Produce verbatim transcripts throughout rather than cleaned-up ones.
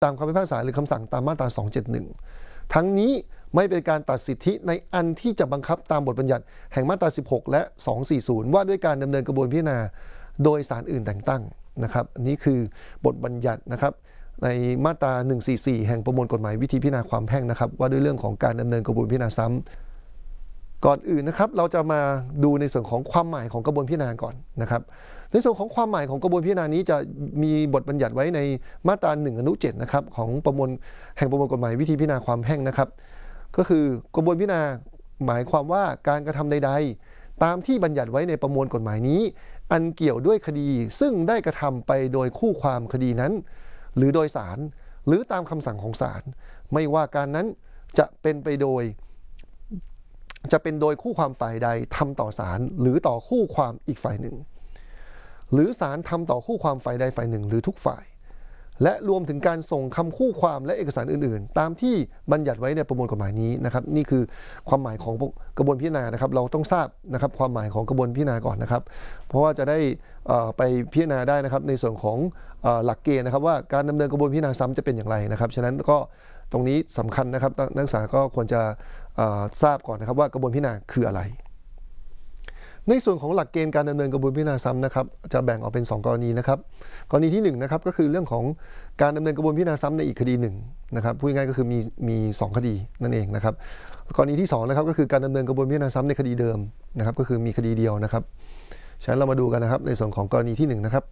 ตามคำพิพากษาหรือคำสั่งตามมาตราสองร้อยเจ็ดสิบเอ็ดทั้งนี้ไม่เป็นการตัดสิทธิในอันที่จะบังคับตามบทบัญญัติแห่งมาตราสิบหกและสองร้อยสี่สิบว่าด้วยการดำเนินกระบวนพิจารณาโดยศาลอื่นแต่งตั้งนะครับอันนี้คือบทบัญญัตินะครับในมาตราหนึ่งร้อยสี่สิบสี่แห่งประมวลกฎหมายวิธีพิจารณาความแพ่งนะครับว่าด้วยเรื่องของการดำเนินกระบวนพิจารณาซ้ำก่อนอื่นนะครับเราจะมาดูในส่วนของความหมายของกระบวนพิจารณาก่อนนะครับในส่วนของความหมายของกระบวนพิจารณานี้จะมีบทบัญญัติไว้ในมาตราหนึ่งอนุเจ็ดนะครับของประมวลแห่งประมวลกฎหมายวิธีพิจารณาความแพ่งนะครับก็คือกระบวนพิจารณาหมายความว่าการกระทำใดๆตามที่บัญญัติไว้ในประมวลกฎหมายนี้อันเกี่ยวด้วยคดีซึ่งได้กระทำไปโดยคู่ความคดีนั้นหรือโดยศาลหรือตามคำสั่งของศาลไม่ว่าการนั้นจะเป็นไปโดยจะเป็นโดยคู่ความฝ่ายใดทำต่อศาลหรือต่อคู่ความอีกฝ่ายหนึ่งหรือศาลทำต่อคู่ความฝ่ายใดฝ่ายหนึ่งหรือทุกฝ่ายและรวมถึงการส่งคำคู่ความและเอกสารอื่นๆตามที่บัญญัติไว้ในประมวลกฎหมายนี้นะครับนี่คือความหมายของกระบวนพิจารณานะครับเราต้องทราบนะครับความหมายของกระบวนพิจารณาก่อนนะครับเพราะว่าจะได้ไปพิจารณาได้นะครับในส่วนของหลักเกณฑ์นะครับว่าการดำเนินกระบวนพิจารณาซ้ำจะเป็นอย่างไรนะครับฉะนั้นก็ตรงนี้สำคัญนะครับนักศึกษาก็ควรจะทราบก่อนนะครับว่ากระบวนพิจารณาคืออะไรในส่วนของหลักเกณฑ์การดำเนินกระบวนพิจารณาซ้ำนะครับจะแบ่งออกเป็นสองกรณีนะครับกรณีที่หนึ่งนะครับก็คือเรื่องของการดำเนินกระบวนพิจารณาซ้ำในอีกคดีหนึ่งนะครับพูดง่ายๆก็คือมีมีสองคดีนั่นเองนะครับกรณีที่สองนะครับก็คือการดำเนินกระบวนพิจารณาซ้ำในคดีเดิมนะครับก็คือมีคดีเดียวนะครับฉะนั้นเรามาดูกันนะครับในส่วนของกรณีที่หนึ่งนะครับ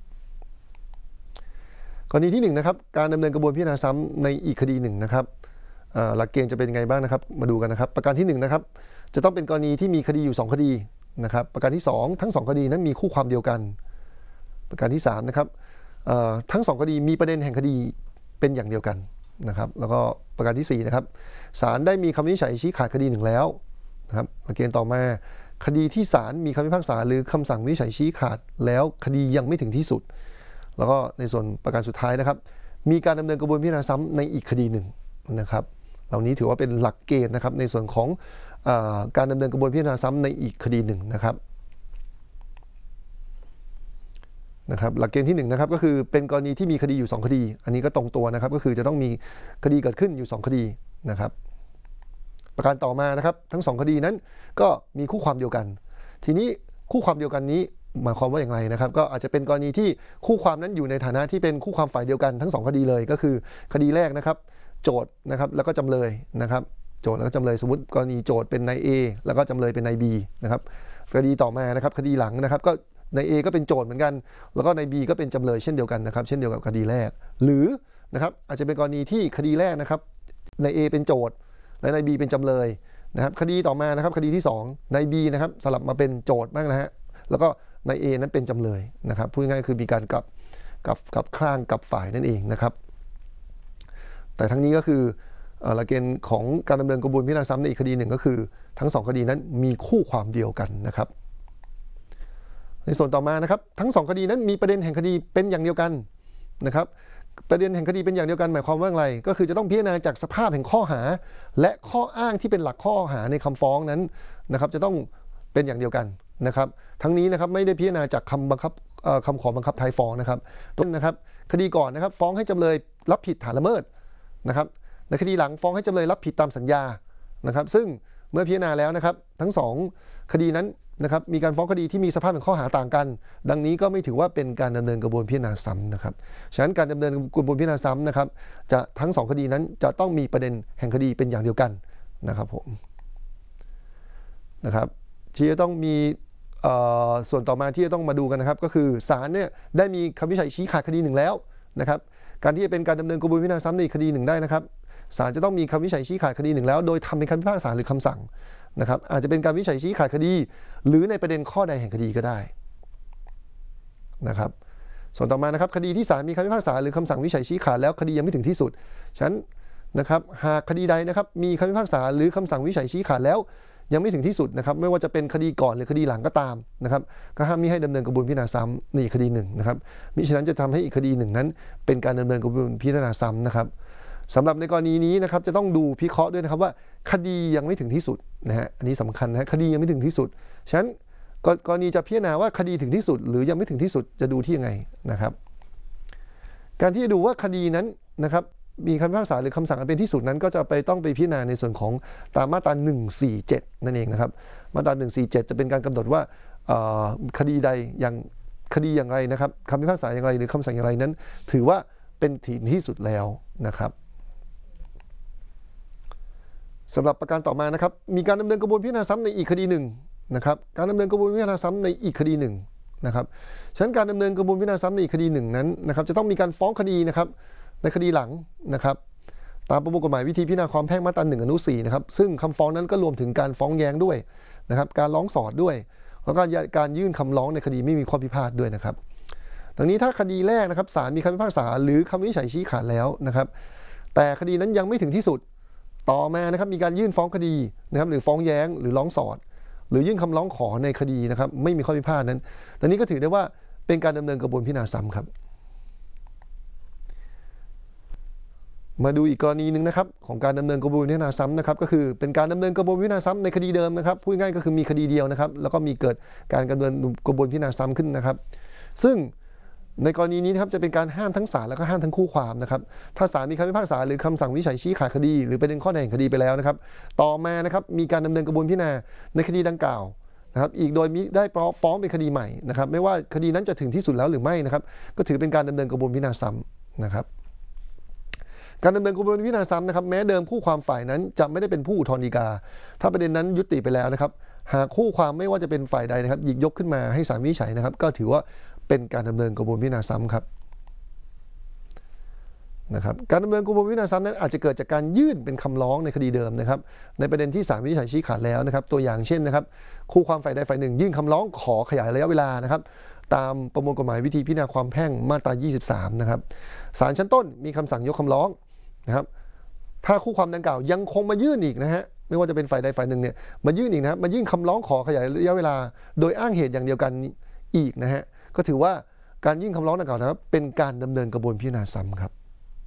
กรณีที่หนึ่งนะครับการดำเนินกระบวนพิจารณาซ้ำในอีกคดีหนึ่งนะครับหลักเกณฑ์จะเป็นยังไงบ้างนะครับมาดูกันนะครับประการที่หนึ่งนะครับจะต้องเป็นกรณีที่มีคดีอยู่สองคดีนะครับประการที่สองทั้งสองคดีนั้นมีคู่ความเดียวกันประการที่สามนะครับทั้งสองคดีมีประเด็นแห่งคดีเป็นอย่างเดียวกันนะครับแล้วก็ประการที่สี่นะครับศาลได้มีคำวินิจฉัยชี้ขาดคดีหนึ่งแล้วนะครับหลักเกณฑ์ต่อมาคดีที่ศาลมีคำพิพากษาหรือคำสั่งวินิจฉัยชี้ขาดแล้วคดียังไม่ถึงที่สุดแล้วก็ในส่วนประการสุดท้ายนะครับมีการดำเนินกระบวนพิจารณาซ้ำในอีกคดีหนึ่งนะครับเหล่านี้ถือว่าเป็นหลักเกณฑ์นะครับในส่วนของการดำเนินกระบวนพิจารณาซ้ำในอีกคดีหนึ่งนะครับนะครับหลักเกณฑ์ที่หนึ่งนะครับก็คือเป็นกรณีที่มีคดีอยู่สองคดีอันนี้ก็ตรงตัวนะครับก็คือจะต้องมีคดีเกิดขึ้นอยู่สองคดีนะครับประการต่อมานะครับทั้งสองคดีนั้นก็มีคู่ความเดียวกันทีนี้คู่ความเดียวกันนี้หมายความว่าอย่างไรนะครับก็อาจจะเป็นกรณีที่คู่ความนั้นอยู่ในฐานะที่เป็นคู่ความฝ่ายเดียวกันทั้งสองคดีเลยก็คือคดีแรกนะครับโจทย์นะครับแล้วก็จำเลยนะครับโจทย์แล้วก็จำเลยสมมติกรณีโจทย์เป็นนาย A แล้วก็จำเลยเป็นนาย B นะครับคดีต่อมานะครับคดีหลังนะครับก็นาย A ก็เป็นโจทย์เหมือนกันแล้วก็นาย B ก็เป็นจำเลยเช่นเดียวกันนะครับเช่นเดียวกับคดีแรกหรือนะครับอาจจะเป็นกรณีที่คดีแรกนะครับนาย A เป็นโจทย์และนาย B เป็นจำเลยนะครับคดีต่อมานะครับคดีที่สองนาย B นะครับสลับมาเป็นโจทย์บ้างนะฮะแล้วก็นาย A นั้นเป็นจำเลยนะครับพูดง่ายๆคือมีการกลับกับกับข้างกับฝ่ายนั่นเองนะครับแต่ทั้งนี้ก็คือหลักเกณฑ์ของการดำเนินกระบวนพิจารณาซ้ำในอีกคดีหนึ่งก็คือทั้งสองคดีนั้นมีคู่ความเดียวกันนะครับในส่วนต่อมานะครับทั้งสองคดีนั้นมีประเด็นแห่งคดีเป็นอย่างเดียวกันนะครับประเด็นแห่งคดีเป็นอย่างเดียวกันหมายความว่าอะไรก็คือจะต้องพิจารณาจากสภาพแห่งข้อหาและข้ออ้างที่เป็นหลักข้อหาในคำฟ้องนั้นนะครับจะต้องเป็นอย่างเดียวกันนะครับทั้งนี้นะครับไม่ได้พิจารณาจากคำบังคับคำขอบังคับท้ายฟ้องนะครับต้นนะครับคดีก่อนนะครับฟ้องให้จำเลยรับผิดฐานละเมิดนะครับในคดีหลังฟ้องให้จำเลยรับผิดตามสัญญานะครับซึ่งเมื่อพิจารณาแล้วนะครับทั้งสองคดีนั้นนะครับมีการฟ้องคดีที่มีสภาพแห่งข้อหาต่างกันดังนี้ก็ไม่ถือว่าเป็นการดำเนินกระบวนพิจารณาซ้ำนะครับฉะนั้นการดำเนินกระบวนพิจารณาซ้ำนะครับจะทั้งสองคดีนั้นจะต้องมีประเด็นแห่งคดีเป็นอย่างเดียวกันนะครับผมนะครับที่จะต้องมีส่วนต่อมาที่จะต้องมาดูกันนะครับก็คือศาลเนี่ยได้มีคำวินิจฉัยชี้ขาดคดีหนึ่งแล้วนะครับการที่จะเป็นการดำเนินกระบวนพิจารณาซ้ำในคดีหนึ่งได้นะครับศาลจะต้องมีคำวินิจฉัยชี้ขาดคดีหนึ่งแล้วโดยทำเป็นคำพิพากษาหรือคำสั่งนะครับอาจจะเป็นการวินิจฉัยชี้ขาดคดีหรือในประเด็นข้อใดแห่งคดีก็ได้นะครับส่วนต่อมานะครับคดีที่ศาลมีคำพิพากษาหรือคำสั่งวินิจฉัยชี้ขาดแล้วคดียังไม่ถึงที่สุดฉะนั้นนะครับหากคดีใดนะครับมีคำพิพากษาหรือคำสั่งวินิจฉัยชี้ขาดแล้วยังไม่ถึงที่สุดนะครับไม่ว่าจะเป็นคดีก่อนหรือคดีหลังก็ตามนะครับก็ห้ามมิให้ดำเนินกระบวนพิจารณาซ้ำในอีกคดีหนึ่งนะครับมิฉะนั้นจะทำให้อีกคดีหนึ่งนั้นเป็นการดำเนินกระบวนพิจารณาซ้ำนะครับสำหรับในกรณีนี้นะครับจะต้องดูพิเคราะห์ด้วยนะครับว่าคดียังไม่ถึงที่สุดนะฮะอันนี้สำคัญนะคดียังไม่ถึงที่สุดฉะนั้นกรณีจะพิจารณาว่าคดีถึงที่สุดหรือยังไม่ถึงที่สุดจะดูที่ยังไงนะครับการที่จะดูว่าคดีนั้นนะครับมีคำพิพากษาหรือคำสั่งอันเป็นที่สุดนั้นก็จะไปต้องไปพิจารณาในส่วนของตามมาตราหนึ่งสี่เจ็ดนั่นเองนะครับมาตราหนึ่งสี่เจ็ดจะเป็นการกำหนดว่าคดีใดอย่างคดีอย่างไรนะครับคำพิพากษาอย่างไรหรือคำสั่งอย่างไรนั้นถือว่าเป็นถึงที่สุดแล้วนะครับสำหรับประการต่อมานะครับมีการดำเนินกระบวนพิจารณาซ้ำในอีกคดีหนึ่งนะครับการดำเนินกระบวนพิจารณาซ้ำในอีกคดีหนึ่งนะครับฉะนั้นการดำเนินกระบวนพิจารณาซ้ำในอีกคดีหนึ่งนั้นนะครับจะต้องมีการฟ้องคดีนะครับในคดีหลังนะครับตามประมวลกฎหมายวิธีพิจารณาความแพ่งมาตราหนึ่งอนุสี่นะครับซึ่งคำฟ้องนั้นก็รวมถึงการฟ้องแย้งด้วยนะครับการร้องสอดด้วยแล้วก็การยื่นคำร้องในคดีไม่มีข้อพิพาทด้วยนะครับดังนี้ถ้าคดีแรกนะครับศาลมีคำพิพากษาหรือคำวินิจฉัยชี้ขาดแล้วนะครับแต่คดีนั้นยังไม่ถึงที่สุดต่อมานะครับมีการยื่นฟ้องคดีนะครับหรือฟ้องแย้งหรือร้องสอดหรือยื่นคำร้องขอในคดีนะครับไม่มีข้อพิพาทนั้นดังนี้ก็ถือได้ว่าเป็นการดำเนินกระบวนพิจารณาซ้ำครับมาดูอีกกรณีหนึ่งนะครับของการดำเนินกระบวนพิจารณาซ้ำนะครับก็คือเป็นการดำเนินกระบวนพิจารณาซ้ำในคดีเดิมนะครับพูดง่ายก็คือมีคดีเดียวนะครับแล้วก็มีเกิดการดำเนินกระบวนพิจารณาซ้ำขึ้นนะครับซึ่งในกรณีนี้นะครับจะเป็นการห้ามทั้งศาลและก็ห้ามทั้งคู่ความนะครับถ้าศาลมีคำพิพากษาหรือคำสั่งวินิจฉัยชี้ขาดคดีหรือประเด็นข้อใดแห่งคดีไปแล้วนะครับต่อมานะครับมีการดำเนินกระบวนพิจารณาในคดีดังกล่าวนะครับอีกโดยมิได้ฟ้องเป็นคดีใหม่นะครับไม่ว่าคดีนั้นจะถึงที่สุดแล้วหรือไม่นะครับก็ถือเป็นการดำเนินกระบวนพิจารณาซ้ำนะครับการดำเนินกระบวนพิจารณาซ้ำนะครับแม้เดิมคู่ความฝ่ายนั้นจะไม่ได้เป็นผู้อุทธรณ์ฎีกาถ้าประเด็นนั้นยุติไปแล้วนะครับหากคู่ความไม่ว่าจะเป็นฝ่ายใดนะครับหยิบยกขึ้นมาให้ศาลวินิจฉัยนะครับก็ถือว่าเป็นการดำเนินกระบวนพิจารณาซ้ำครับนะครับการดำเนินกระบวนพิจารณาซ้ำนั้นอาจจะเกิดจากการยื่นเป็นคำร้องในคดีเดิมนะครับในประเด็นที่ศาลวินิจฉัยชี้ขาดแล้วนะครับตัวอย่างเช่นนะครับคู่ความฝ่ายใดฝ่ายหนึ่งยื่นคำร้องขอขยายระยะเวลานะครับตามประมวลกฎหมายวิธีพิจารณาความแพ่งมาตรายี่สิบสามนะครับศาลชั้นต้นมีคำสั่งยกคำร้องนะครับถ้าคู่ความดังกล่าวยังคงมายื่นอีกนะฮะไม่ว่าจะเป็นฝ่ายใดฝ่ายหนึ่งเนี่ยมายื่นอีกนะครับมายื่นคำร้องขอขยายระยะเวลาโดยอ้างเหตุอย่างเดียวกันอีกนะฮะก็ถือว่าการยื่นคำร้องดังกล่าวนะครับเป็นการดำเนินกระบวนพิจารณาซ้ำครับ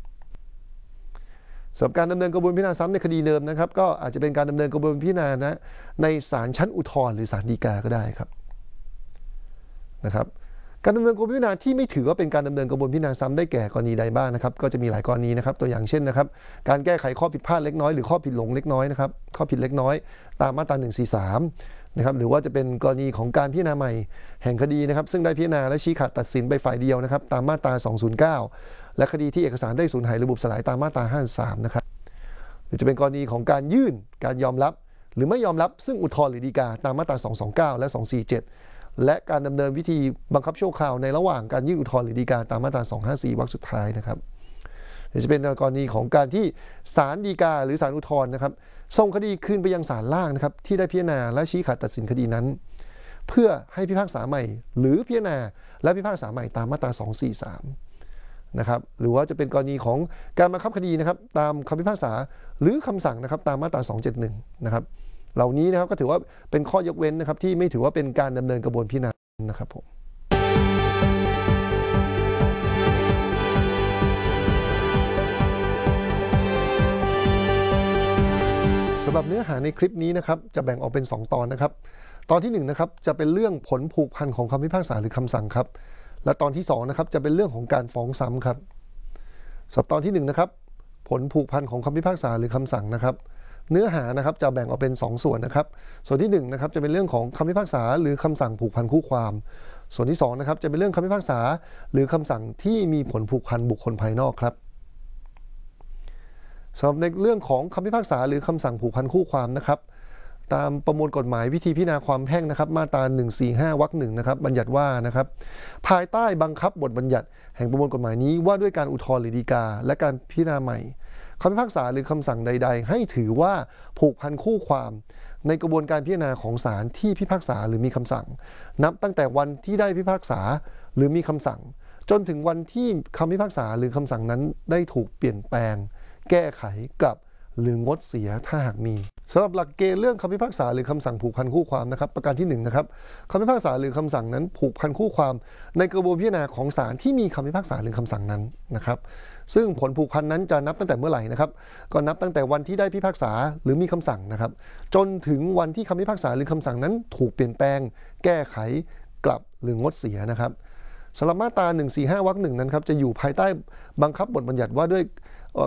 สำหรับการดำเนินกระบวนพิจารณาซ้ำในคดีเดิมนะครับก็อาจจะเป็นการดำเนินกระบวนพิจารณานะในศาลชั้นอุทธรณ์หรือศาลฎีกาก็ได้ครับนะครับการดำเนินกระบวนพิจารณาที่ไม่ถือว่าเป็นการดำเนินกระบวนพิจารณาซ้ำได้แก่กรณีใดบ้างนะครับก็จะมีหลายกรณีนะครับตัวอย่างเช่นนะครับการแก้ไขข้อผิดพลาดเล็กน้อยหรือข้อผิดหลงเล็กน้อยนะครับข้อผิดเล็กน้อยตามมาตราหนึ่งสี่สามนะครับหรือว่าจะเป็นกรณีของการพิจารณาใหม่แห่งคดีนะครับซึ่งได้พิจารณาและชี้ขาดตัดสินไปฝ่ายเดียวนะครับตามมาตราสองศูนย์เก้าและคดีที่เอกสารได้สูญหายหรือบุบสลายตามมาตราห้าสิบสามนะครับหรือจะเป็นกรณีของการยื่นการยอมรับหรือไม่ยอมรับซึ่งอุทธรณ์หรือฎีกาตามมาตราสองสองเก้าและสองสี่เจ็ดและการดำเนินวิธีบังคับชั่วคราวในระหว่างการยื่นอุทธรณ์หรือฎีกาตามมาตราสองห้าสี่วรรคสุดท้ายนะครับหรือจะเป็นกรณีของการที่ศาลฎีกาหรือศาลอุทธรณ์นะครับส่งคดีคืนไปยังศาลล่างนะครับที่ได้พิจารณาและชี้ขาดตัดสินคดีนั้นเพื่อให้พิพากษาใหม่หรือพิจารณาและพิพากษาใหม่ตามมาตราสองสี่สามนะครับหรือว่าจะเป็นกรณีของการบังคับคดีนะครับตามคำพิพากษาหรือคำสั่งนะครับตามมาตราสองเจ็ดหนึ่งนะครับเหล่านี้นะครับก็ถือว่าเป็นข้อยกเว้นนะครับที่ไม่ถือว่าเป็นการดำเนินกระบวนพิจารณานะครับผมสำหรับเนื้อหาในคลิปนี้นะครับจะแบ่งออกเป็นสองตอนนะครับตอนที่หนึ่งนะครับจะเป็นเรื่องผลผูกพันของคำพิพากษาหรือคำสั่งครับและตอนที่สองนะครับจะเป็นเรื่องของการฟ้องซ้ำครับสำหรับตอนที่หนึ่งนะครับผลผูกพันของคำพิพากษาหรือคำสั่งนะครับเนื้อหานะครับจะแบ่งออกเป็นสองส่วนนะครับส่วนที่หนึ่งนะครับจะเป็นเรื่องของคำพิพากษาหรือคำสั่งผูกพันคู่ความส่วนที่สองนะครับจะเป็นเรื่องคำพิพากษาหรือคำสั่งที่มีผลผูกพันบุคคลภายนอกครับสำหรับในเรื่องของคำพิพากษาหรือคำสั่งผูกพันคู่ความนะครับตามประมวลกฎหมายวิธีพิจารณาความแพ่งนะครับมาตราหนึ่งสี่ห้าวรรคหนึ่งนะครับบัญญัติว่านะครับภายใต้บังคับบทบัญญัติแห่งประมวลกฎหมายนี้ว่าด้วยการอุทธรณ์หรือฎีกาและการพิจารณาใหม่คำพิพากษาหรือคำสั่งใดๆให้ถือว่าผูกพันคู่ความในกระบวนการพิจารณาของศาลที่พิพากษาหรือมีคำสั่งนับตั้งแต่วันที่ได้พิพากษาหรือมีคำสั่งจนถึงวันที่คำพิพากษาหรือคำสั่งนั้นได้ถูกเปลี่ยนแปลงแก้ไขกลับหรืองดเสียถ้าหากมีสำหรับหลักเกณฑ์เรื่องคำพิพากษาหรือคำสั่งผูกพันคู่ความนะครับประการที่หนึ่งนะครับคำพิพากษาหรือคำสั่งนั้นผูกพันคู่ความในกระบวนพิจารณาของศาลที่มีคำพิพากษาหรือคำสั่งนั้นนะครับซึ่งผลผูกพันนั้นจะนับตั้งแต่เมื่อไหร่นะครับก็นับตั้งแต่วันที่ได้พิพากษาหรือมีคำสั่งนะครับจนถึงวันที่คำพิพากษาหรือคำสั่งนั้นถูกเปลี่ยนแปลงแก้ไขกลับหรืองดเสียนะครับสำหรับมาตราหนึ่งสี่ห้าวรรคหนึ่งนั้นครับจะอยู่ภายใต้บังคับบทบัญญัติว่าด้วย